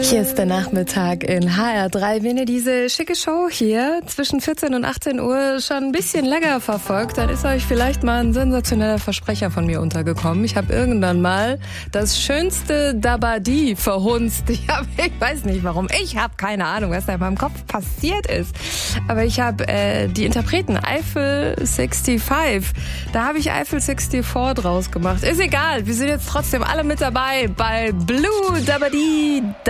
Hier ist der Nachmittag in HR3. Wenn ihr diese schicke Show hier zwischen 14 und 18 Uhr schon ein bisschen länger verfolgt, dann ist euch vielleicht mal ein sensationeller Versprecher von mir untergekommen. Ich habe irgendwann mal das schönste Dabadi verhunzt. Ich weiß nicht warum. Ich habe keine Ahnung, was da in meinem Kopf passiert ist. Aber ich habe die Interpreten Eiffel 65. Da habe ich Eiffel 64 draus gemacht. Ist egal, wir sind jetzt trotzdem alle mit dabei bei Blue Dabadi.